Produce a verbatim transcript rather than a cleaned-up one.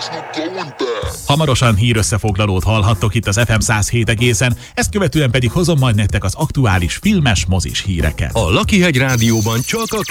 Hamarosan hírösszefoglalót hallhattok itt az ef em száz hét egészen, ezt követően pedig hozom majd nektek az aktuális filmes mozis híreket. A Lakihegy Rádióban csak a